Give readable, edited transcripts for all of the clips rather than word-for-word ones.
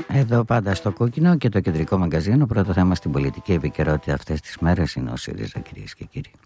Εδώ πάντα στο κόκκινο και το κεντρικό μαγκαζίνο. Πρώτο θέμα στην πολιτική επικαιρότητα αυτές τις μέρες είναι ο ΣΥΡΙΖΑ, κυρίες και κύριοι.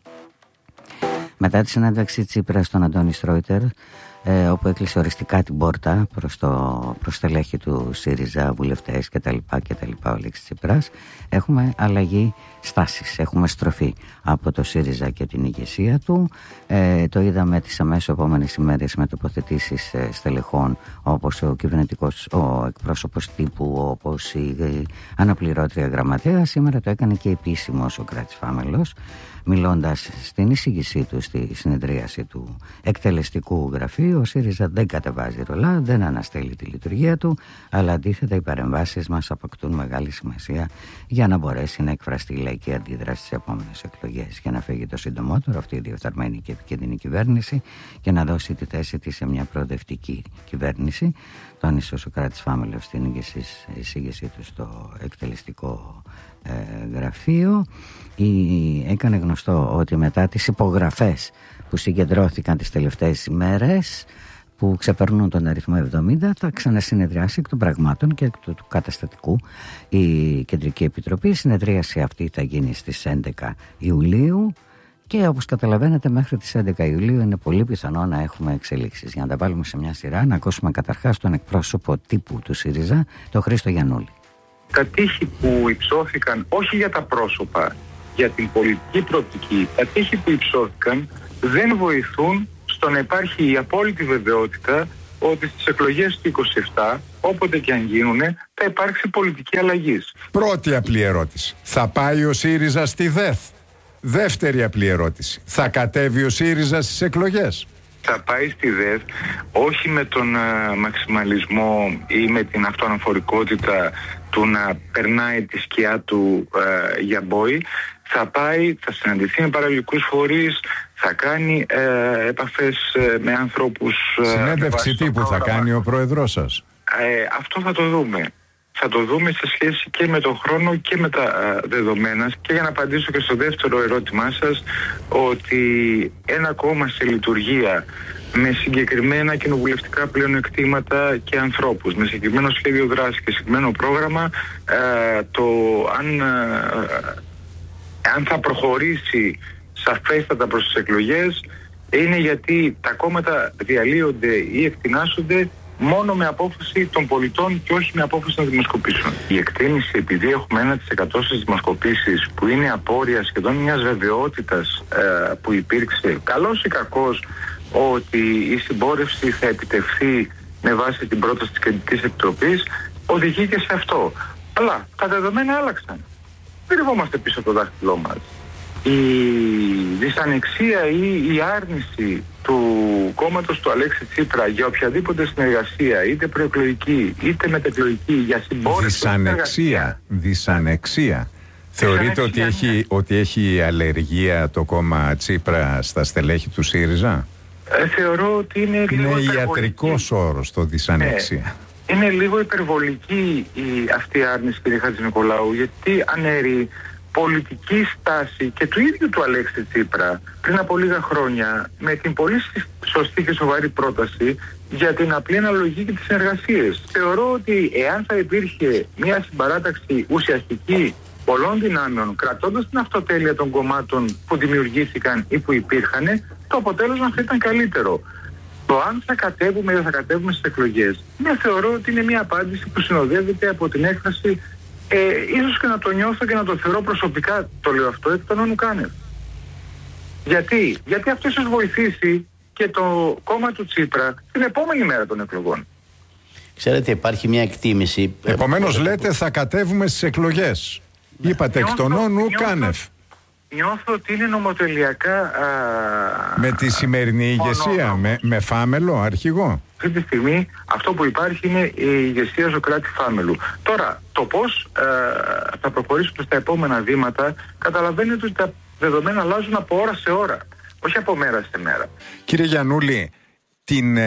Μετά τη συνέντευξη Τσίπρα στον Αντώνη Στρόιτερ, όπου έκλεισε οριστικά την πόρτα προς στελέχη του ΣΥΡΙΖΑ, βουλευτές κτλ. Ο Αλέξης Τσίπρας, έχουμε αλλαγή στάσης, έχουμε στροφή από το ΣΥΡΙΖΑ και την ηγεσία του. Το είδαμε τις αμέσως επόμενες ημέρες με τοποθετήσεις στελεχών, όπως ο εκπρόσωπος τύπου, όπως η αναπληρώτρια γραμματέα. Σήμερα το έκανε και επίσημο ο Σωκράτης Φάμελος, μιλώντας στην εισήγησή του στη συνεδρίαση του εκτελεστικού γραφείου. Ο ΣΥΡΙΖΑ δεν κατεβάζει ρολά, δεν αναστέλει τη λειτουργία του, αλλά αντίθετα οι παρεμβάσεις μας αποκτούν μεγάλη σημασία για να μπορέσει να εκφραστεί η λαϊκή αντίδραση στις επόμενες εκλογές, για να φύγει το συντομότερο αυτή η διεφθαρμένη και επικίνδυνη κυβέρνηση και να δώσει τη θέση της σε μια προοδευτική κυβέρνηση. Τόνισε ο Σωκράτης Φάμελος στην εισήγησή του στο εκτελεστικό γραφείο. Έκανε γνωστό ότι μετά τις υπογραφές που συγκεντρώθηκαν τις τελευταίες ημέρες, που ξεπερνούν τον αριθμό 70, θα ξανασυνεδριάσει εκ των πραγμάτων και εκ του καταστατικού η Κεντρική Επιτροπή. Η συνεδρίαση αυτή θα γίνει στις 11 Ιουλίου και όπως καταλαβαίνετε μέχρι τις 11 Ιουλίου είναι πολύ πιθανό να έχουμε εξελίξεις. Για να τα βάλουμε σε μια σειρά, να ακούσουμε καταρχάς τον εκπρόσωπο τύπου του ΣΥΡΙΖΑ, τον Χρήστο Γιαννούλη. Τα τείχη που υψώθηκαν, όχι για τα πρόσωπα, για την πολιτική προοπτική, τα τείχη που υψώθηκαν δεν βοηθούν στο να υπάρχει η απόλυτη βεβαιότητα ότι στις εκλογές του 27, όποτε και αν γίνουνε, θα υπάρξει πολιτική αλλαγή. Πρώτη απλή ερώτηση. Θα πάει ο ΣΥΡΙΖΑ στη ΔΕΘ? Δεύτερη απλή ερώτηση. Θα κατέβει ο ΣΥΡΙΖΑ στις εκλογές? Θα πάει στη ΔΕΘ όχι με τον μαξιμαλισμό ή με την αυτοαναφορικότητα του να περνάει τη σκιά του για μπόι. Θα πάει, θα συναντηθεί με παραλληλικούς φορείς, θα κάνει επαφές με ανθρώπους. Συνέντευξη τύπου θα κάνει ο πρόεδρός σας? Αυτό θα το δούμε. Θα το δούμε σε σχέση και με τον χρόνο και με τα δεδομένα. Και για να απαντήσω και στο δεύτερο ερώτημά σας, ότι ένα κόμμα σε λειτουργία με συγκεκριμένα κοινοβουλευτικά πλεονεκτήματα και ανθρώπους, με συγκεκριμένο σχέδιο δράσης και συγκεκριμένο πρόγραμμα, αν θα προχωρήσει σαφέστατα προς τις εκλογές, είναι γιατί τα κόμματα διαλύονται ή εκτινάσσονται μόνο με απόφαση των πολιτών και όχι με απόφαση των δημοσκοπήσεων. Η εκτίμηση, επειδή έχουμε 1% στις δημοσκοπήσεις, που είναι απόρρια σχεδόν μιας βεβαιότητας που υπήρξε, καλός ή κακός, ότι η συμπόρευση θα επιτευχθεί με βάση την πρόταση της Κεντρικής Επιτροπής, οδηγεί και σε αυτό. Αλλά τα δεδομένα άλλαξαν. Δεν ρευόμαστε πίσω από το δάχτυλό μας. Η δυσανεξία ή η άρνηση του κόμματος του Αλέξη Τσίπρα για οποιαδήποτε συνεργασία, είτε προεκλογική είτε μετεκλογική, για συμπόρευση. Δυσανεξία. Θεωρείτε ότι έχει αλλεργία το κόμμα Τσίπρα στα στελέχη του ΣΥΡΙΖΑ? Θεωρώ ότι είναι λίγο ιατρικός όρος το δυσανεξία. Είναι λίγο υπερβολική αυτή η άρνηση, κύριε Χατζηνικολάου, γιατί αναιρεί πολιτική στάση και του ίδιου του Αλέξη Τσίπρα πριν από λίγα χρόνια, με την πολύ σωστή και σοβαρή πρόταση για την απλή αναλογική και τις συνεργασίες. Θεωρώ ότι εάν θα υπήρχε μια συμπαράταξη ουσιαστική πολλών δυνάμεων, κρατώντας την αυτοτέλεια των κομμάτων που δημιουργήθηκαν ή που υπήρχαν, το αποτέλεσμα θα ήταν καλύτερο. Το αν θα κατέβουμε ή δεν θα κατέβουμε στις εκλογές, θεωρώ ότι είναι μια απάντηση που συνοδεύεται από την έκφραση, ίσως και να το νιώθω και να το θεωρώ προσωπικά, το λέω αυτό, εκ των όνου κάνευ. Γιατί αυτό ίσως βοηθήσει και το κόμμα του Τσίπρα την επόμενη μέρα των εκλογών. Ξέρετε, υπάρχει μια εκτίμηση. Επομένως λέτε θα κατέβουμε στις εκλογές. Είπατε εκ των όνου κάνευ. Νιώθω ότι είναι νομοτελειακά... με τη σημερινή ηγεσία, με Φάμελο αρχηγό. Αυτή τη στιγμή αυτό που υπάρχει είναι η ηγεσία Σωκράτη Φάμελου. Τώρα, το πώς θα προχωρήσουμε στα επόμενα βήματα, καταλαβαίνετε ότι τα δεδομένα αλλάζουν από ώρα σε ώρα, όχι από μέρα σε μέρα. Κύριε Γιαννούλη, την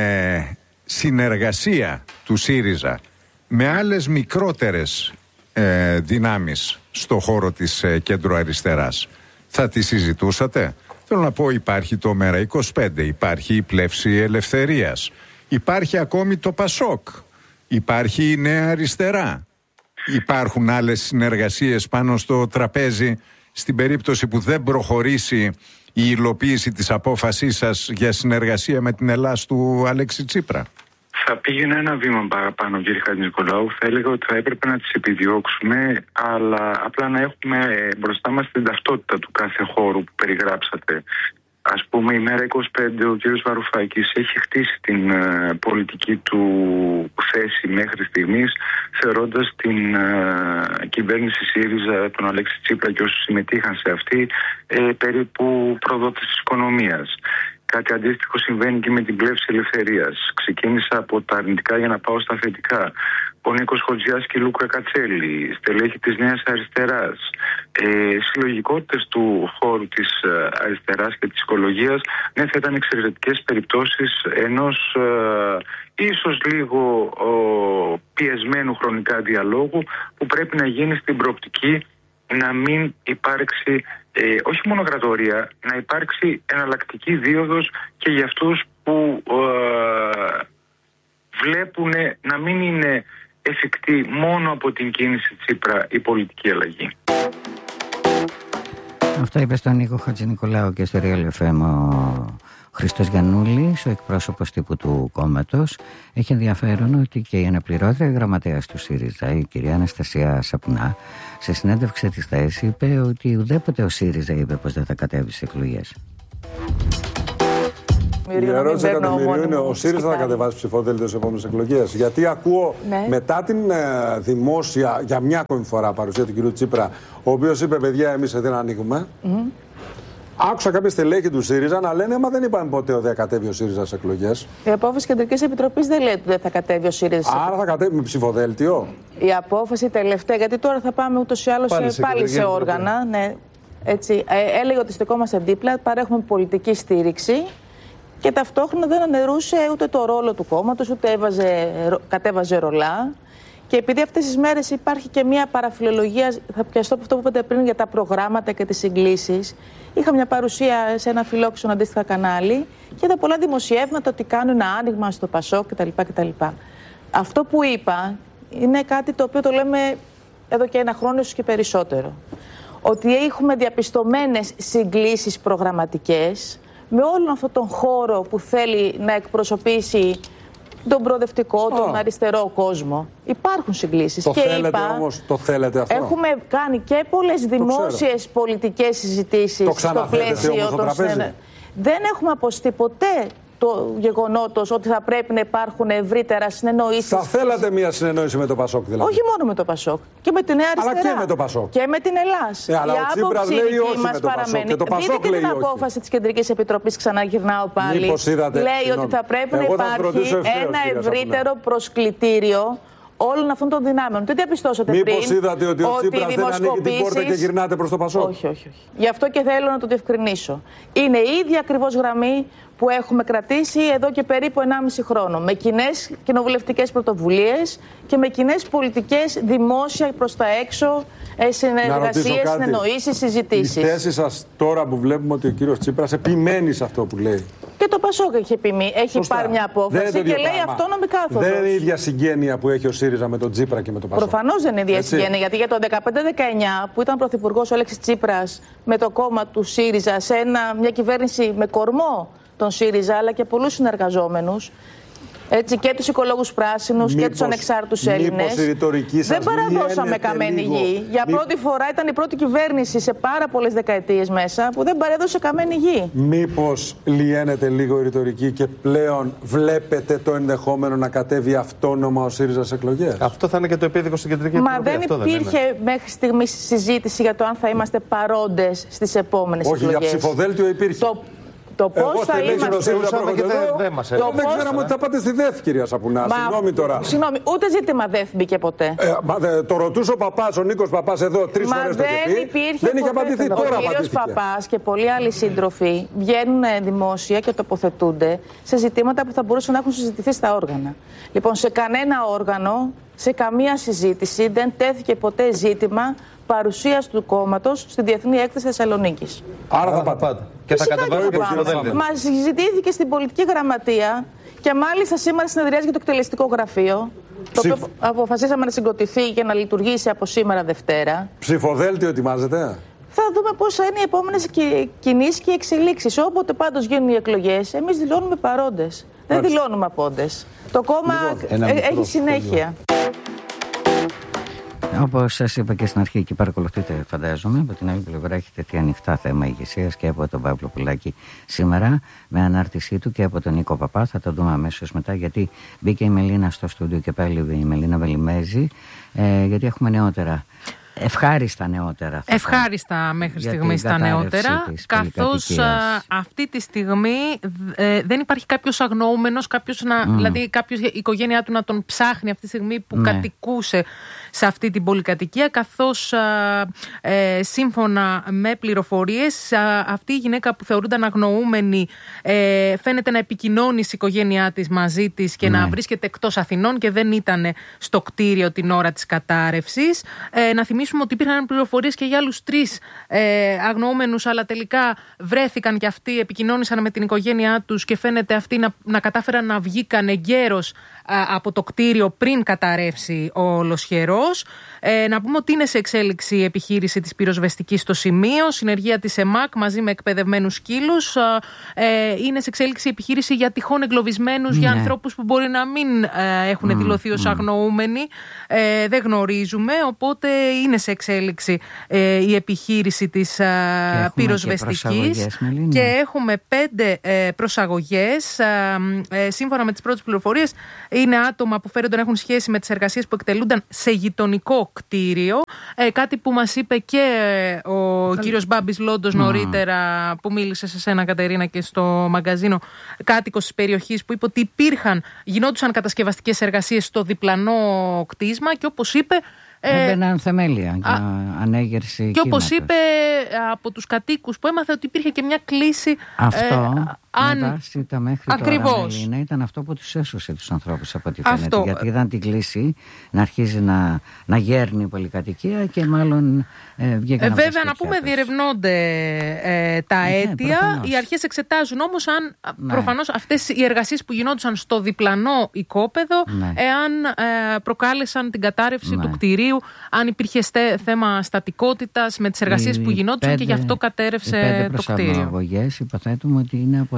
συνεργασία του ΣΥΡΙΖΑ με άλλες μικρότερες δυνάμεις στο χώρο της κέντρο αριστεράς, θα τη συζητούσατε? Θέλω να πω, υπάρχει το ΜΕΡΑ25, υπάρχει η Πλεύση Ελευθερίας, υπάρχει ακόμη το ΠΑΣΟΚ, Υπάρχει η Νέα Αριστερά. Υπάρχουν άλλες συνεργασίες πάνω στο τραπέζι στην περίπτωση που δεν προχωρήσει η υλοποίηση της απόφασής σας για συνεργασία με την Ελλάς του Αλέξη Τσίπρα? Θα πήγαινε ένα βήμα παραπάνω, κύριε Χατζηνικολάου. Θα έλεγα ότι θα έπρεπε να τις επιδιώξουμε, αλλά απλά να έχουμε μπροστά μας την ταυτότητα του κάθε χώρου που περιγράψατε. Ας πούμε, η Μέρα 25, ο κ. Βαρουφάκης έχει χτίσει την πολιτική του θέση μέχρι στιγμής, θεωρώντας την κυβέρνηση ΣΥΡΙΖΑ, τον Αλέξη Τσίπρα και όσους συμμετείχαν σε αυτή, περίπου προδότες της οικονομίας. Κάτι αντίστοιχο συμβαίνει και με την πλεύση ελευθερίας. Ξεκίνησα από τα αρνητικά για να πάω στα θετικά. Ο Νίκος Χοντζιάς και η Λούκα Κατσέλη, στελέχη της Νέας Αριστεράς, συλλογικότητες του χώρου της αριστεράς και της οικολογίας, ναι, θα ήταν εξαιρετικές περιπτώσεις ενός ίσως λίγο πιεσμένου χρονικά διαλόγου που πρέπει να γίνει στην προοπτική να μην υπάρξει όχι μόνο κρατορία, να υπάρξει εναλλακτική δίωδος και για αυτούς που βλέπουν να μην είναι εφικτή μόνο από την κίνηση Τσίπρα η πολιτική αλλαγή. Αυτά είπε στον Νίκο Χατζηνικολάου και στο Real FM ο Χριστός Γιαννούλης, ο εκπρόσωπος τύπου του κόμματος. Έχει ενδιαφέρον ότι και η αναπληρώτρια γραμματέας του ΣΥΡΙΖΑ, η κυρία Αναστασία Σαπνά, σε συνέντευξη της ΤΑΕΣ είπε ότι ουδέποτε ο ΣΥΡΙΖΑ είπε πως δεν θα κατέβει στις εκλογές. Η ερώτηση Κατεμηρίου είναι: ο ΣΥΡΙΖΑ θα κατεβάσει ψηφοδέλτιο στις επόμενες εκλογές? Γιατί ακούω μετά την δημόσια, για μια ακόμη φορά, παρουσία του κ. Τσίπρα, ο οποίος είπε: παιδιά, εμείς δεν ανοίγουμε. Άκουσα κάποια στελέχη του ΣΥΡΙΖΑ να λένε: μα δεν είπαμε ποτέ ότι θα κατέβει ο ΣΥΡΙΖΑ στις εκλογές. Η απόφαση Κεντρικής Επιτροπής δεν λέει ότι δεν θα κατέβει ο ΣΥΡΙΖΑ. Άρα θα κατέβει με ψηφοδέλτιο. Η απόφαση τελευταία, γιατί τώρα θα πάμε ούτως ή άλλως πάλι σε όργανα. Ναι, έτσι, έλεγε ότι στεκόμαστε δίπλα, παρέχουμε πολιτική στήριξη. Και ταυτόχρονα δεν αναιρούσε ούτε το ρόλο του κόμματος, ούτε κατέβαζε ρολά. Και επειδή αυτές τις μέρες υπάρχει και μια παραφιλολογία, θα πιαστώ από αυτό που είπατε πριν για τα προγράμματα και τις συγκλήσεις. Είχα μια παρουσία σε ένα φιλόξενο αντίστοιχα κανάλι και είδα πολλά δημοσιεύματα ότι κάνουν ένα άνοιγμα στο Πασόκ κτλ. Αυτό που είπα είναι κάτι το οποίο το λέμε εδώ και ένα χρόνο, ίσως και περισσότερο. Ότι έχουμε διαπιστωμένες συγκλήσεις προγραμματικές με όλον αυτόν τον χώρο που θέλει να εκπροσωπήσει τον προοδευτικό, τον αριστερό κόσμο. Υπάρχουν συγκλήσεις. Το θέλετε όμως, το θέλετε αυτό? Έχουμε κάνει και πολλές δημόσιες πολιτικές συζητήσεις στο πλαίσιο των στενών. Δεν έχουμε αποστεί ποτέ το γεγονότος ότι θα πρέπει να υπάρχουν ευρύτερα συνεννοήσεις. Θα θέλατε μια συνεννόηση με το Πασόκ, δηλαδή? Όχι μόνο με το Πασόκ. Και με την Νέα Αριστερά. Αλλά και με το Πασόκ. Και με την Ελλάς. Αλλά ο Τσίπρας λέει όχι με το Πασόκ. Και το Πασόκ λέει την απόφαση της Κεντρικής Επιτροπής, ξαναγυρνάω πάλι. Λέει ότι θα πρέπει να υπάρχει ένα ευρύτερο προσκλητήριο όλων αυτών των δυνάμεων. Τι διαπιστώσατε πριν? Μήπως είδατε ότι ο Τσίπρας δεν ανοίγει την πόρτα και γυρνάτε προς το Πασόκ? Όχι. Γι' αυτό και θέλω να το διευκρινίσω. Είναι η ίδια ακριβώς γραμμή που έχουμε κρατήσει εδώ και περίπου 1,5 χρόνο. Με κοινές κοινοβουλευτικές πρωτοβουλίες και με κοινές πολιτικές δημόσια προς τα έξω, συνεργασίες, συνεννοήσεις, συζητήσεις. Η θέση σας τώρα που βλέπουμε ότι ο κύριος Τσίπρας επιμένει σε αυτό που λέει? Και το Πασόκ έχει πάρει μια απόφαση και λέει αυτόνομη κάθοδος. Δεν είναι η ίδια συγγένεια που έχει ο ΣΥΡΙΖΑ με τον Τσίπρα και με τον Πασόκ? Προφανώς δεν είναι η ίδια συγγένεια, γιατί για το 2015-19 που ήταν πρωθυπουργός ο Αλέξης Τσίπρας με το κόμμα του ΣΥΡΙΖΑ σε μια κυβέρνηση με κορμό τον ΣΥΡΙΖΑ αλλά και πολλούς συνεργαζόμενους, έτσι, και τους οικολόγους πράσινους και τους ανεξάρτητους Έλληνες, δεν παραδώσαμε καμένη γη. Για πρώτη φορά ήταν η πρώτη κυβέρνηση σε πάρα πολλές δεκαετίες μέσα που δεν παρέδωσε καμένη γη. Μήπως λιένεται λίγο η ρητορική και πλέον βλέπετε το ενδεχόμενο να κατέβει αυτόνομα ο ΣΥΡΙΖΑ σε εκλογές? Αυτό θα είναι και το επίδικο στην Κεντρική Επιτροπή. Μα δεν υπήρχε μέχρι στιγμής συζήτηση για το αν θα είμαστε παρόντες στις επόμενες εκλογές. Όχι, για ψηφοδέλτιο υπήρχε. Το πώς θα είμαστε. Δεν ξέραμε ότι θα πάτε στη ΔΕΘ, κυρία Σαπουνά. Συγγνώμη τώρα. Συγγνώμη, ούτε ζήτημα ΔΕΘ μπήκε ποτέ. Το ρωτούσε ο παπάς, ο Νίκος Παπάς, εδώ 3 φορές το είχε πει. Δεν είχε απαντηθεί. Τώρα απαντήθηκε. Ο κύριος Παπάς και πολλοί άλλοι σύντροφοι βγαίνουν δημόσια και τοποθετούνται σε ζητήματα που θα μπορούσαν να έχουν συζητηθεί στα όργανα. Λοιπόν, σε κανένα όργανο, σε καμία συζήτηση δεν τέθηκε ποτέ ζήτημα παρουσίας του κόμματος στη Διεθνή Έκθεση Θεσσαλονίκης. Άρα θα πάτε. Και θα κατεβάσετε και ψηφοδέλτιο. Μας συζητήθηκε στην πολιτική γραμματεία και μάλιστα σήμερα συνεδριάζει για το εκτελεστικό γραφείο Το οποίο αποφασίσαμε να συγκροτηθεί και να λειτουργήσει από σήμερα Δευτέρα. Ψηφοδέλτιο ετοιμάζεται. Θα δούμε πώς θα είναι οι επόμενες κινήσεις και εξελίξεις. Όποτε πάντως γίνουν οι εκλογές, εμείς δηλώνουμε παρόντες. Δεν δηλώνουμε απόντες. Το κόμμα έχει συνέχεια. Όπως σας είπα και στην αρχή και παρακολουθείτε, φαντάζομαι, από την άλλη πλευρά έχει τεθεί ανοιχτά θέμα ηγεσίας και από τον Παύλο Πουλάκη σήμερα με ανάρτησή του και από τον Νίκο Παπά. Θα το δούμε αμέσως μετά, γιατί μπήκε η Μελίνα στο στούντιο και πάλι η Μελίνα Βελιμέζη, γιατί έχουμε νεότερα. Ευχάριστα νεότερα. Ευχάριστα μέχρι στιγμής τα νεότερα, καθώς αυτή τη στιγμή δεν υπάρχει κάποιος αγνοούμενος, δηλαδή κάποιος η οικογένειά του να τον ψάχνει αυτή τη στιγμή που κατοικούσε σε αυτή την πολυκατοικία, καθώς σύμφωνα με πληροφορίες αυτή η γυναίκα που θεωρούνταν αγνοούμενη φαίνεται να επικοινώνει στην οικογένειά της μαζί της και να βρίσκεται εκτός Αθηνών και δεν ήταν στο κτίριο την ώρα της κατάρρευσης. Να θυμίσουμε ότι υπήρχαν πληροφορίες και για άλλους 3 αγνοούμενους, αλλά τελικά βρέθηκαν και αυτοί, επικοινώνησαν με την οικογένειά τους και φαίνεται αυτοί να κατάφεραν να βγήκαν εγκαίρως από το κτίριο πριν καταρρεύσει ο Ολοσχερός. Να πούμε ότι είναι σε εξέλιξη η επιχείρηση της πυροσβεστικής στο σημείο, συνεργεία της ΕΜΑΚ μαζί με εκπαιδευμένους σκύλους. Είναι σε εξέλιξη η επιχείρηση για τυχόν εγκλωβισμένους, για ανθρώπους που μπορεί να μην έχουν δηλωθεί ως αγνοούμενοι. Δεν γνωρίζουμε, οπότε είναι σε εξέλιξη η επιχείρηση της πυροσβεστικής και έχουμε 5 προσαγωγές. Σύμφωνα με τις πρώτες πληροφορίες, είναι άτομα που φέρονται να έχουν σχέση με τις εργασίες που εκτελούνταν σε γειτονικό κτίριο. Κάτι που μας είπε και ο κύριος Μπάμπης Λόντος νωρίτερα, που μίλησε σε σένα, Κατερίνα, και στο μαγκαζίνο, κάτοικος της περιοχής, που είπε ότι γινόντουσαν κατασκευαστικές εργασίες στο διπλανό κτίσμα και όπως είπε, έμπαιναν θεμέλια για ανέγερση. Και όπως είπε από τους κατοίκους που έμαθε, ότι υπήρχε και μια κλίση. Αυτό με βάση τα μέχρι τώρα, Μελίνα, ήταν αυτό που τους έσωσε τους ανθρώπους, από ό,τι φαίνεται. Γιατί είδαν την κλίση να αρχίζει να γέρνει η πολυκατοικία και μάλλον βγήκαν. Βέβαια, να πούμε, διερευνώνται τα αίτια. Προφανώς. Οι αρχές εξετάζουν όμως αν προφανώς αυτές οι εργασίες που γινόντουσαν στο διπλανό οικόπεδο, εάν προκάλεσαν την κατάρρευση του κτηρίου, αν υπήρχε θέμα στατικότητας με τις εργασίες που γινόντουσαν και γι' αυτό κατέρευσε το κτίριο. Οι 5 προσαρμογές υποθέτουμε ότι είναι από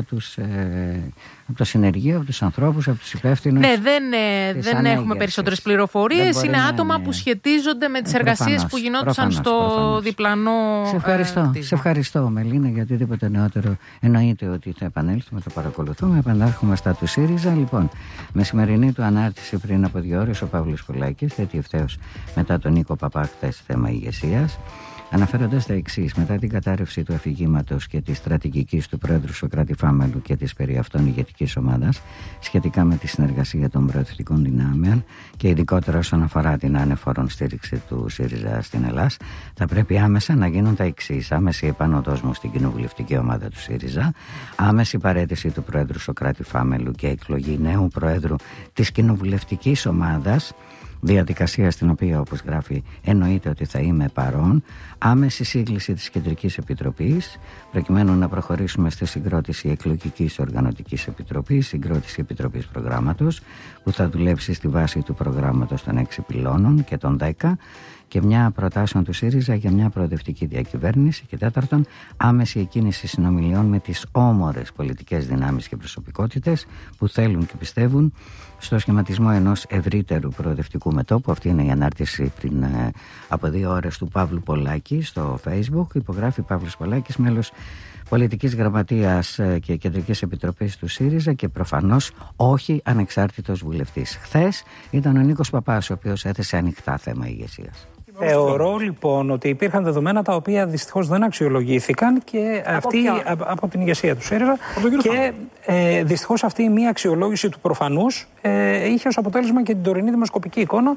το συνεργείο, από τους ανθρώπους, από τους υπεύθυνους. Ναι, δεν έχουμε περισσότερες πληροφορίες. Είναι άτομα που σχετίζονται με τις εργασίες που γινόντουσαν στο διπλανό. Σε ευχαριστώ, Μελίνα, για οτιδήποτε νεότερο. Εννοείται ότι θα επανέλθουμε, το παρακολουθούμε. Επανάρχομαι στα του ΣΥΡΙΖΑ. Λοιπόν, με σημερινή του ανάρτηση πριν από 2 ώρες, ο Παύλος Πουλάκης θέτει ευθέως μετά τον Νίκο Παπά χθες θέμα ηγεσίας, αναφέροντας τα εξής: μετά την κατάρρευση του αφηγήματος και της στρατηγικής του πρόεδρου Σωκράτη Φάμελου και της περί αυτών ηγετικής ομάδας σχετικά με τη συνεργασία των προοδευτικών δυνάμεων και ειδικότερα όσον αφορά την ανεφόρον στήριξη του ΣΥΡΙΖΑ στην Ελλάδα, θα πρέπει άμεσα να γίνουν τα εξής: άμεση επανωδός μου στην κοινοβουλευτική ομάδα του ΣΥΡΙΖΑ, άμεση παραίτηση του πρόεδρου Σωκράτη Φάμελου και εκλογή νέου πρόεδρου της κοινοβουλευτικής ομάδας, διαδικασία στην οποία, όπως γράφει, εννοείται ότι θα είμαι παρόν, άμεση σύγκληση της Κεντρικής Επιτροπής προκειμένου να προχωρήσουμε στη συγκρότηση εκλογικής οργανωτικής επιτροπής, συγκρότηση επιτροπής προγράμματος που θα δουλέψει στη βάση του προγράμματος των 6 πυλώνων και των 10 και μια προτάσεων του ΣΥΡΙΖΑ για μια προοδευτική διακυβέρνηση και 4, άμεση εκκίνηση συνομιλιών με τις όμορες πολιτικές δυνάμεις και προσωπικότητες που θέλουν και πιστεύουν στο σχηματισμό ενός ευρύτερου προοδευτικού μετώπου. Αυτή είναι η ανάρτηση πριν από 2 ώρες του Παύλου Πολάκη στο Facebook. Υπογράφει Παύλος Πολάκης, μέλος πολιτικής γραμματείας και κεντρικής επιτροπής του ΣΥΡΙΖΑ και προφανώς όχι ανεξάρτητος βουλευτής. Χθες ήταν ο Νίκος Παπάς, ο οποίος έθεσε ανοιχτά θέμα ηγεσίας. Θεωρώ λοιπόν ότι υπήρχαν δεδομένα τα οποία δυστυχώς δεν αξιολογήθηκαν και από την ηγεσία του ΣΥΡΙΖΑ και δυστυχώς αυτή η μία αξιολόγηση του προφανούς είχε ως αποτέλεσμα και την τωρινή δημοσκοπική εικόνα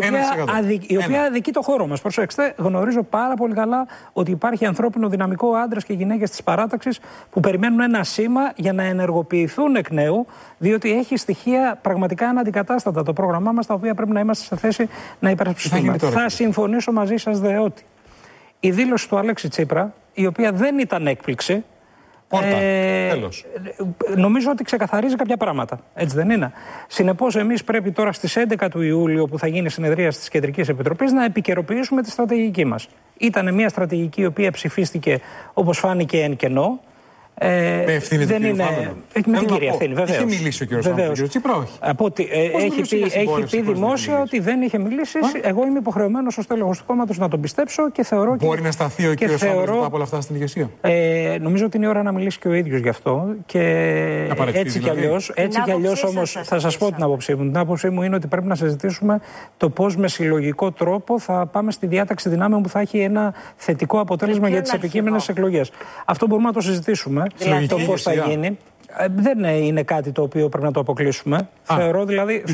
η οποία αδικεί το χώρο μας. Προσέξτε, γνωρίζω πάρα πολύ καλά ότι υπάρχει ανθρώπινο δυναμικό, άντρες και γυναίκες της παράταξης που περιμένουν ένα σήμα για να ενεργοποιηθούν εκ νέου, διότι έχει στοιχεία πραγματικά αναντικατάστατα το πρόγραμμά μας, τα οποία πρέπει να είμαστε σε θέση να υπερασπιστούμε. Θα συμφωνήσω μαζί σας ότι η δήλωση του Αλέξη Τσίπρα, η οποία δεν ήταν έκπληξη, Τέλος. Νομίζω ότι ξεκαθαρίζει κάποια πράγματα. Έτσι δεν είναι? Συνεπώς, εμείς πρέπει τώρα στις 11 του Ιούλιο, που θα γίνει συνεδρίαση της Κεντρικής Επιτροπής, να επικαιροποιήσουμε τη στρατηγική μας. Ήταν μια στρατηγική η οποία ψηφίστηκε, όπως φάνηκε, εν κενό. Με ευθύνη του κ. Φάμελο. Με την κυρία ευθύνη, βεβαίως. Είχε μιλήσει ο κ. Φάμελο, ο κ. Τσίπρα, όχι? Από ότι έχει πει δημόσια ότι δεν είχε μιλήσει. Εγώ είμαι υποχρεωμένος ως τέλεχος του κόμματος να τον πιστέψω και θεωρώ. Μπορεί να σταθεί ο κ. Φάμελο μετά από όλα αυτά στην ηγεσία? Νομίζω ότι είναι η ώρα να μιλήσει και ο ίδιος γι' αυτό. Και έτσι κι αλλιώς όμως θα σας πω την άποψή μου. Την άποψή μου είναι ότι πρέπει να συζητήσουμε το πώς με συλλογικό τρόπο θα πάμε στη διάταξη δυνάμεων που θα έχει ένα θετικό αποτέλεσμα για τις επικείμενες εκλογές. Αυτό μπορούμε να το συζητήσουμε. Το πώς θα γίνει. Δεν είναι κάτι το οποίο πρέπει να το αποκλείσουμε. Θεωρώ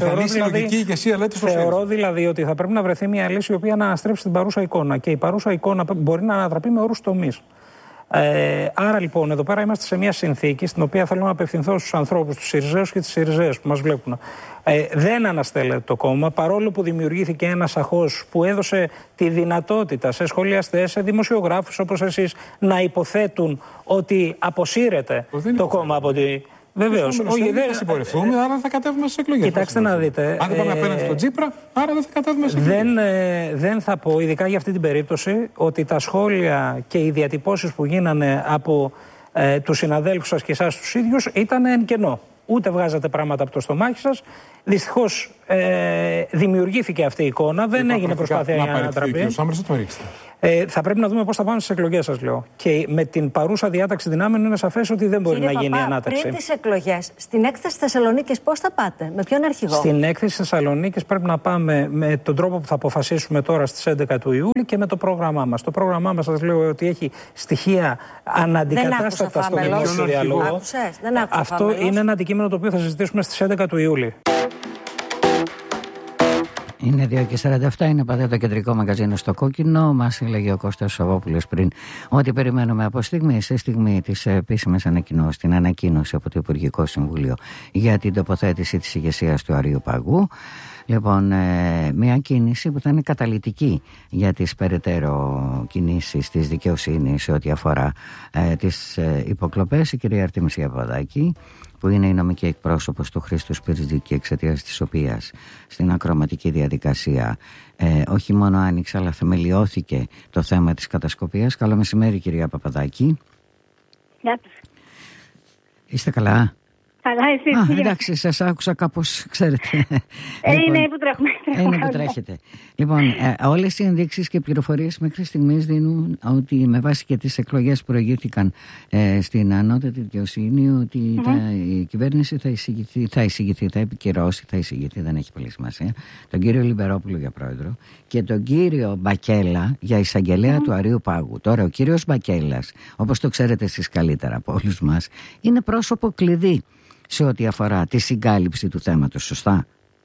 δηλαδή ότι θα πρέπει να βρεθεί μια λύση η οποία να αναστρέψει την παρούσα εικόνα. Και η παρούσα εικόνα μπορεί να ανατραπεί με όρους τομείς. Άρα λοιπόν, εδώ πέρα είμαστε σε μια συνθήκη στην οποία θέλω να απευθυνθώ στους ανθρώπους, τους Συριζέους και τις Συριζέες που μας βλέπουν. Δεν αναστέλλεται το κόμμα, παρόλο που δημιουργήθηκε ένας αχώς που έδωσε τη δυνατότητα σε σχολιαστές, σε δημοσιογράφους όπως εσείς να υποθέτουν ότι αποσύρεται το κόμμα από τη. Βεβαίως. Όχι, δεν θα συμπορευτούμε, άρα δεν θα κατέβουμε στις εκλογές. Κοιτάξτε να δείτε. Αν δεν πάμε απέναντι στον Τσίπρα, άρα δεν θα κατέβουμε στις εκλογές. Δεν θα πω, ειδικά για αυτή την περίπτωση, ότι τα σχόλια και οι διατυπώσεις που γίνανε από τους συναδέλφους σας και εσάς τους ίδιους ήταν εν κενό. Ούτε βγάζατε πράγματα από το στομάχι σας. Δυστυχώς δημιουργήθηκε αυτή η εικόνα. Δεν έγινε προσπάθεια για να ανατραπεί. Θα πρέπει να δούμε πώς θα πάμε στις εκλογές, σας λέω. Και με την παρούσα διάταξη δυνάμεων είναι σαφές ότι δεν μπορεί να γίνει η ανάταξη. Πριν τις εκλογές, στην έκθεση Θεσσαλονίκης πώς θα πάτε, με ποιον αρχηγό? Στην έκθεση Θεσσαλονίκης πρέπει να πάμε με τον τρόπο που θα αποφασίσουμε τώρα στις 11 του Ιούλη και με το πρόγραμμά μας. Το πρόγραμμά μας, σας λέω, ότι έχει στοιχεία αναντικατάστατα στο δημόσιο διάλογο. Αυτό είναι ένα αντικείμενο το οποίο θα συζητήσουμε στις 11 του Ιούλη. Είναι 2:47, είναι πάντα το κεντρικό μαγαζίνο στο Κόκκινο. Μας έλεγε ο Κώστας Σαββόπουλος πριν ότι περιμένουμε από στιγμή σε στιγμή τις επίσημες ανακοινώσεις, την ανακοίνωση από το Υπουργικό Συμβούλιο για την τοποθέτηση της ηγεσίας του Αριοπαγού. Λοιπόν, μια κίνηση που θα είναι καταλυτική για τις περαιτέρω κινήσεις της δικαιοσύνης σε ό,τι αφορά τις υποκλοπές. Η κυρία Αρτεμισία Παπαδάκη, που είναι η νομική εκπρόσωπος του Χρήστου Σπυριτζίκη, εξαιτίας της οποίας στην ακροματική διαδικασία όχι μόνο άνοιξε αλλά θεμελιώθηκε το θέμα της κατασκοπίας. Καλό μεσημέρι, κυρία Παπαδάκη. Γεια σας. Είστε καλά? Καλά, εσείς? Εντάξει, σας άκουσα κάπως, ξέρετε. Είναι που τρέχουμε. Είναι που τρέχετε. Λοιπόν, όλες οι ενδείξεις και πληροφορίες μέχρι στιγμής δίνουν ότι με βάση και τις εκλογές που προηγήθηκαν στην ανώτατη δικαιοσύνη ότι η κυβέρνηση θα εισηγηθεί, δεν έχει πολύ σημασία, τον κύριο Λιμπερόπουλο για πρόεδρο και τον κύριο Μπακέλα για εισαγγελέα του Αρείου Πάγου. Τώρα ο κύριος Μπακέλας, όπως το ξέρετε εσείς καλύτερα από όλους μας, είναι πρόσωπο κλειδί σε ό,τι αφορά τη συγκάλυψη του θέματος, σωστά?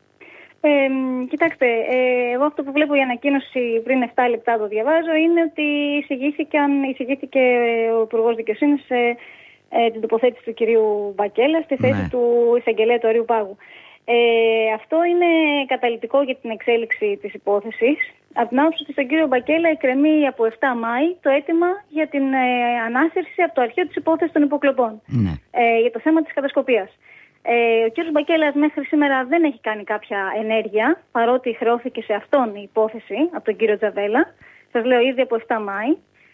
Κοιτάξτε, εγώ αυτό που βλέπω η ανακοίνωση πριν 7 λεπτά το διαβάζω είναι ότι εισηγήθηκε ο Υπουργός Δικαιοσύνης την τοποθέτηση του κυρίου Μπακέλα στη θέση του εισαγγελέα του Αρείου Πάγου. Αυτό είναι καταλυτικό για την εξέλιξη της υπόθεσης. Από την άποψη ότι στον κύριο Μπακέλα εκκρεμεί από 7 Μάη το αίτημα για την ανάσυρση από το αρχείο της υπόθεσης των υποκλοπών για το θέμα της κατασκοπίας. Ο κύριος Μπακέλας μέχρι σήμερα δεν έχει κάνει κάποια ενέργεια, παρότι χρεώθηκε σε αυτόν η υπόθεση από τον κύριο Τζαβέλα. Σας λέω ήδη από 7 Μάη.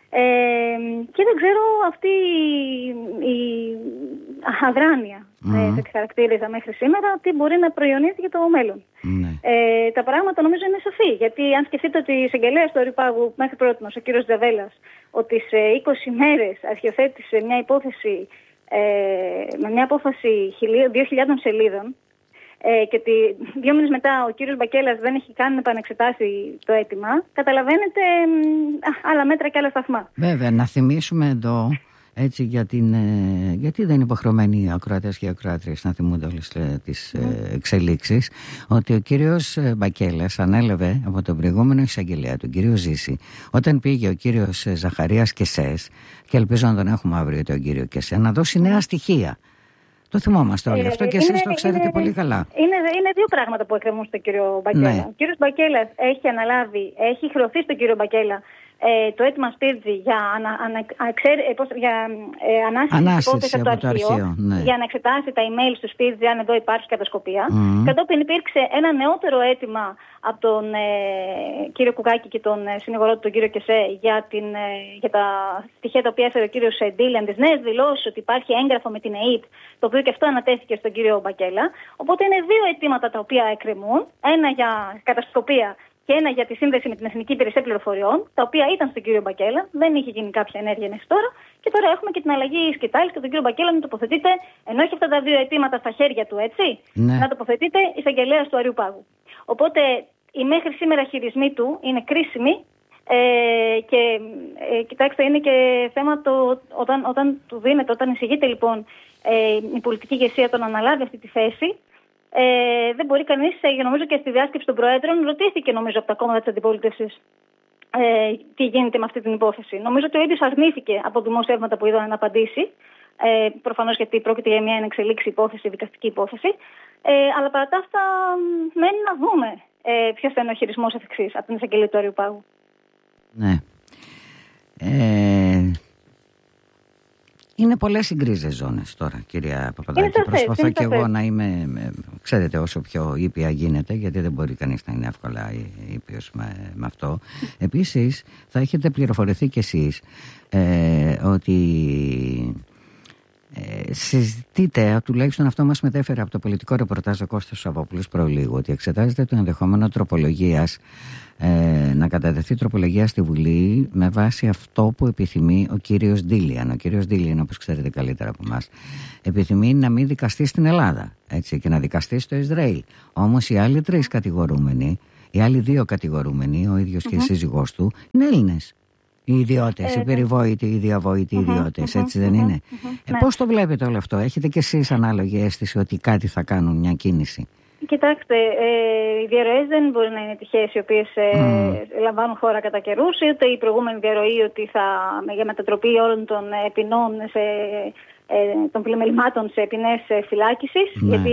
Και δεν ξέρω αυτή η αδράνεια που τη χαρακτήριζα μέχρι σήμερα τι μπορεί να προϊονίζει για το μέλλον. Τα πράγματα νομίζω είναι σαφή, γιατί αν σκεφτείτε ότι η εισαγγελέας του Αρείου Πάγου μέχρι πρώτη, ο κύριος Τζαβέλας, ότι σε 20 μέρες αρχιοθέτησε μια υπόθεση με μια απόφαση 2.000 σελίδων και ότι 2 μήνες μετά ο κύριος Μπακέλας δεν έχει καν επανεξετάσει το αίτημα, καταλαβαίνετε άλλα μέτρα και άλλα σταθμά. Βέβαια, να θυμίσουμε εδώ, έτσι, γιατί δεν είναι υποχρεωμένοι οι ακροατές και οι ακροάτριες να θυμούνται όλες τις εξελίξεις, ότι ο κύριος Μπακέλας ανέλαβε από τον προηγούμενο εισαγγελέα, τον κύριο Ζήση, όταν πήγε ο κύριος Ζαχαρίας Κεσές, και ελπίζω να τον έχουμε αύριο τον κύριο Κεσέ, να δώσει νέα στοιχεία. Το θυμόμαστε όλοι αυτό και εσείς το ξέρετε πολύ καλά. Είναι 2 πράγματα που εκκρεμούν στον κύριο Μπακέλα. Ο κύριος Μπακέλας έχει αναλάβει, έχει χρεωθεί στον κύριο Μπακέλα το αίτημα Σπίρτζη για ανάσταση υπόθεση από το αρχείο, για να εξετάσει τα email του Σπίρτζη αν εδώ υπάρχει κατασκοπία. Κατόπιν υπήρξε ένα νεότερο αίτημα από τον κύριο Κουκάκη και τον συνηγορό του, τον κύριο Κεσέ, για τα στοιχεία τα οποία έφερε ο κύριος Ντίλιαν, τις νέες δηλώσεις ότι υπάρχει έγγραφο με την ΕΕΠ, το οποίο και αυτό ανατέθηκε στον κύριο Μπακέλα. Οπότε είναι δύο αιτήματα τα οποία εκκρεμούν. Ένα για κατασκοπία και ένα για τη σύνδεση με την Εθνική Υπηρεσία Πληροφοριών, τα οποία ήταν στον κύριο Μπακέλα, δεν είχε γίνει κάποια ενέργεια μέχρι τώρα. Και τώρα έχουμε και την αλλαγή σκητάλης και τον κύριο Μπακέλα να τοποθετείται, ενώ έχει αυτά τα δύο αιτήματα στα χέρια του, έτσι, να τοποθετείται εισαγγελέας του Αριουπάγου. Οπότε οι μέχρι σήμερα χειρισμοί του είναι κρίσιμοι. Και κοιτάξτε, είναι και θέμα όταν του δίνεται, όταν εισηγείται λοιπόν η πολιτική ηγεσία τον αναλάβει αυτή τη θέση. Δεν μπορεί κανείς, νομίζω και στη διάσκεψη των Προέδρων, ρωτήθηκε νομίζω από τα κόμματα της αντιπολίτευσης τι γίνεται με αυτή την υπόθεση. Νομίζω ότι ο ίδιος αρνήθηκε από δημοσιεύματα που είδαν να απαντήσει. Προφανώς γιατί πρόκειται για μια ενεξελίξη υπόθεση, δικαστική υπόθεση. Αλλά παρά τα αυτά, μένει να δούμε ποιος θα είναι ο χειρισμός εφ' εξής από την εισαγγελία του Αριουπάγου. Ναι. Είναι πολλές οι γκρίζες ζώνες τώρα, κυρία Παπαδάκη. Προσπαθώ και εγώ να είμαι, ξέρετε, όσο πιο ήπια γίνεται, γιατί δεν μπορεί κανείς να είναι εύκολα ήπιος με αυτό. Επίσης, θα έχετε πληροφορηθεί κι εσείς ότι συζητείτε, τουλάχιστον αυτό μας μετέφερε από το πολιτικό ρεπορτάζ ο Κώστας Σαββόπουλος προλίγου, ότι εξετάζεται το ενδεχόμενο τροπολογίας, να κατατεθεί τροπολογία στη Βουλή με βάση αυτό που επιθυμεί ο κύριος Ντίλιαν. Ο κύριος Ντίλιαν, όπως ξέρετε καλύτερα από εμάς, επιθυμεί να μην δικαστεί στην Ελλάδα, έτσι, και να δικαστεί στο Ισραήλ. Όμως οι άλλοι τρεις κατηγορούμενοι, οι άλλοι δύο κατηγορούμενοι, ο ίδιος και η σύζυγός του, είναι Έλληνες. Οι ιδιώτες, οι περιβόητοι, οι διαβόητοι ιδιώτες, έτσι δεν είναι? Πώς το βλέπετε όλο αυτό? Έχετε κι εσείς ανάλογη αίσθηση ότι κάτι θα κάνουν, μια κίνηση? Κοιτάξτε, οι διαρροές δεν μπορεί να είναι τυχαίες οι οποίες λαμβάνουν χώρα κατά καιρούς, ούτε η προηγούμενη διαρροή ότι για μετατροπή όλων των ποινών των πλημελημάτων σε ποινές φυλάκισης, γιατί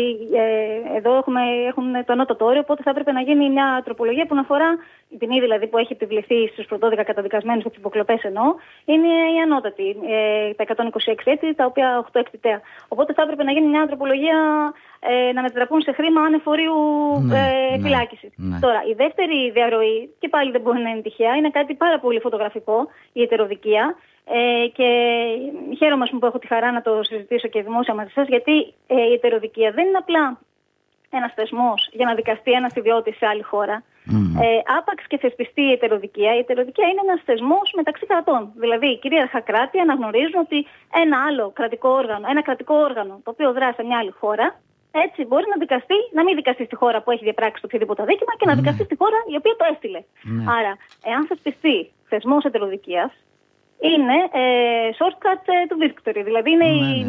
εδώ έχουν το ανώτατο όριο, οπότε θα έπρεπε να γίνει μια τροπολογία που να αφορά η ποινή δηλαδή που έχει επιβληθεί στους πρωτόδικα καταδικασμένους για τις υποκλοπές, εννοώ, είναι η ανώτατη, τα 126 έτη, τα οποία 8 εκτιτέα. Οπότε θα έπρεπε να γίνει μια τροπολογία να μετατραπούν σε χρήμα ανεφορίου φυλάκισης. Τώρα, η δεύτερη διαρροή, και πάλι δεν μπορεί να είναι τυχαία, είναι κάτι πάρα πολύ φωτογραφικό, η ετεροδικία. Και χαίρομαι που έχω τη χαρά να το συζητήσω και δημόσια μαζί σας, γιατί η ετεροδικία δεν είναι απλά ένας θεσμός για να δικαστεί ένας ιδιώτης σε άλλη χώρα. Άπαξ και θεσπιστεί η ετεροδικία είναι ένας θεσμός μεταξύ κρατών. Δηλαδή, οι κυρίαρχα κράτη αναγνωρίζουν ότι ένα άλλο κρατικό όργανο, το οποίο δράσει σε μια άλλη χώρα, έτσι μπορεί να δικαστεί, να μην δικαστεί στη χώρα που έχει διαπράξει το οποιοδήποτε αδίκημα και να δικαστεί στη χώρα η οποία το έστειλε. Άρα, εάν θεσπιστεί θεσμός ετεροδικίας, είναι shortcut του victory. Δηλαδή είναι η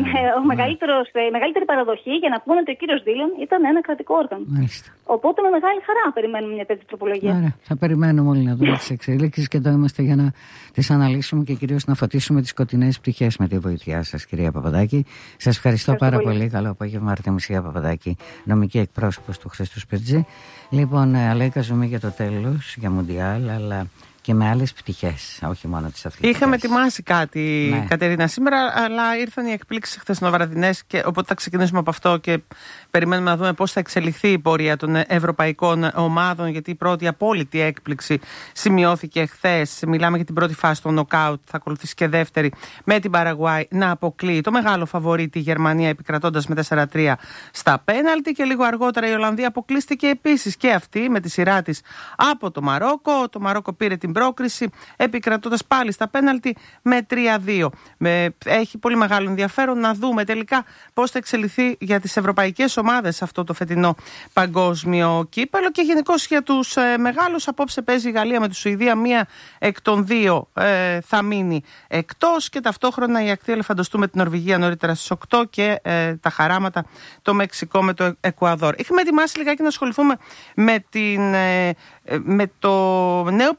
μεγαλύτερη παραδοχή για να πούνε ότι ο κύριος Ντίλιαν ήταν ένα κρατικό όργανο. Οπότε με μεγάλη χαρά περιμένουμε μια τέτοια τροπολογία. Άρα, θα περιμένουμε όλοι να δούμε τις εξελίξεις και εδώ είμαστε για να τις αναλύσουμε και κυρίως να φωτίσουμε τις σκοτεινές πτυχές με τη βοήθειά σας, κυρία Παπαδάκη. Σας ευχαριστώ πάρα πολύ. Καλό απόγευμα, Αρτεμισία Παπαδάκη, νομική εκπρόσωπος του Χρήστου Σπίρτζη. Λοιπόν, αλέκαζομαι για το τέλος, για Μουντιάλ, αλλά και με άλλες πτυχές, όχι μόνο τις αθλητικές. Είχαμε ετοιμάσει κάτι, Κατερίνα, σήμερα, αλλά ήρθαν οι εκπλήξεις χθεσινοβραδινές, και οπότε θα ξεκινήσουμε από αυτό και περιμένουμε να δούμε πώς θα εξελιχθεί η πορεία των ευρωπαϊκών ομάδων, γιατί η πρώτη απόλυτη έκπληξη σημειώθηκε χθες. Μιλάμε για την πρώτη φάση των νοκάουτ, θα ακολουθήσει και δεύτερη με την Παραγουάη να αποκλείει το μεγάλο φαβορί τη Γερμανία, επικρατώντας με 4-3 στα πέναλτι, και λίγο αργότερα η Ολλανδία αποκλείστηκε επίσης και αυτή με τη σειρά της από το Μαρόκο. Το Μαρόκο πήρε την πρόκριση, επικρατώντας πάλι στα πέναλτι με 3-2. Έχει πολύ μεγάλο ενδιαφέρον να δούμε τελικά πώς θα εξελιχθεί για τις ευρωπαϊκές ομάδες αυτό το φετινό παγκόσμιο κύπελλο, και γενικώς για τους μεγάλους. Απόψε παίζει η Γαλλία με τη Σουηδία, μία εκ των δύο θα μείνει εκτός, και ταυτόχρονα η ακτή ελεφαντοστού με την Νορβηγία νωρίτερα στις 8 και τα χαράματα το Μεξικό με το Εκουαδόρ. Είχαμε ετοιμάσει λιγάκι να ασχοληθούμε με το νέο περιστατικό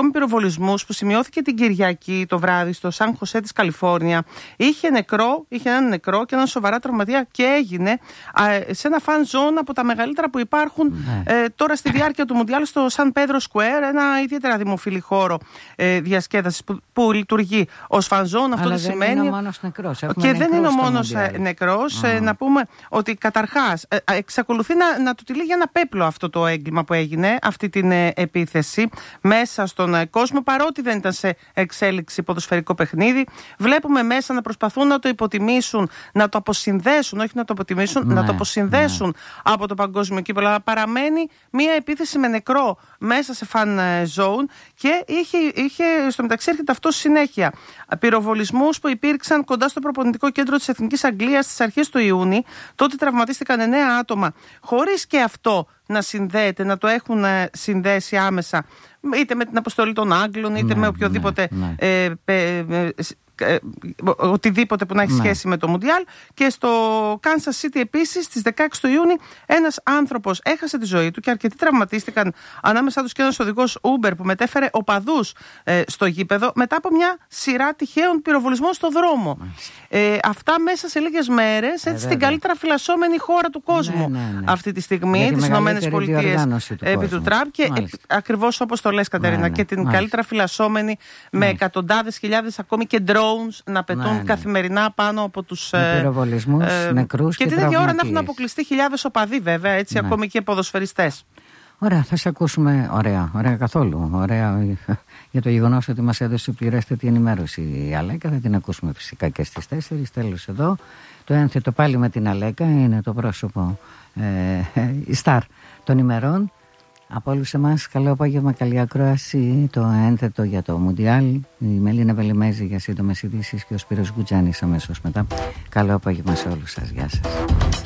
ακόμη πυροβολισμούς που σημειώθηκε την Κυριακή το βράδυ στο Σαν Χωσέ της Καλιφόρνια. Είχε έναν νεκρό και έναν σοβαρά τραυματία και έγινε σε ένα fan zone από τα μεγαλύτερα που υπάρχουν τώρα στη διάρκεια του Μουντιάλ στο Σαν Πέδρο Square, ένα ιδιαίτερα δημοφιλή χώρο διασκέδασης που λειτουργεί ως fan zone. Αυτό δεν σημαίνει. Είναι ο μόνος νεκρός. Και δεν είναι ο μόνος νεκρός. Να πούμε ότι καταρχάς εξακολουθεί να του τυλίγει ένα πέπλο αυτό το έγκλημα που έγινε, αυτή την επίθεση μέσα στον κόσμο, παρότι δεν ήταν σε εξέλιξη ποδοσφαιρικό παιχνίδι. Βλέπουμε μέσα να προσπαθούν να το υποτιμήσουν, να το αποσυνδέσουν, όχι να το αποτιμήσουν, να το αποσυνδέσουν από το παγκόσμιο κύπελλο. Αλλά παραμένει μια επίθεση με νεκρό μέσα σε fan zone και είχε στο μεταξύ έρχεται αυτό συνέχεια. Πυροβολισμούς που υπήρξαν κοντά στο προπονητικό κέντρο της Εθνικής Αγγλίας στις αρχές του Ιούνιου. Τότε τραυματίστηκαν 9 άτομα, χωρίς και αυτό να συνδέεται, να το έχουν συνδέσει άμεσα είτε με την αποστολή των Άγγλων, είτε με οποιοδήποτε οτιδήποτε που να έχει σχέση με το Μουντιάλ. Και στο Kansas City επίσης στις 16 του Ιούνιου ένας άνθρωπος έχασε τη ζωή του και αρκετοί τραυματίστηκαν, ανάμεσά τους και ένας οδηγός Uber που μετέφερε οπαδούς στο γήπεδο μετά από μια σειρά τυχαίων πυροβολισμών στο δρόμο. Αυτά μέσα σε λίγες μέρες, στην καλύτερα φυλασσόμενη χώρα του κόσμου αυτή τη στιγμή, τις ΗΠΑ επί του Τραμπ, και ακριβώς όπως το λες, Κατερίνα, και την καλύτερα φυλασσόμενη με εκατοντάδες χιλιάδες ακόμη και drones να πετούν καθημερινά πάνω από τους πυροβολισμούς, νεκρούς και την ίδια ώρα να έχουν αποκλειστεί χιλιάδες οπαδοί, βέβαια, έτσι, ακόμη και ποδοσφαιριστές. Ωραία, θα σε ακούσουμε. Ωραία καθόλου. Ωραία για το γεγονός ότι μας έδωσε πληρέστατη ενημέρωση η Αλέκα. Θα την ακούσουμε φυσικά και στις 4. Τέλος εδώ. Το ένθετο πάλι με την Αλέκα είναι το πρόσωπο, η στάρ των ημερών. Από όλους εμάς, καλό απόγευμα, καλή ακρόαση. Το ένθετο για το Μουντιάλ, η Μελίνα Βελιμέζη για σύντομες ειδήσεις και ο Σπύρος Γκουτζάνης αμέσως μετά. Καλό απόγευμα σε όλους σας. Γεια σας.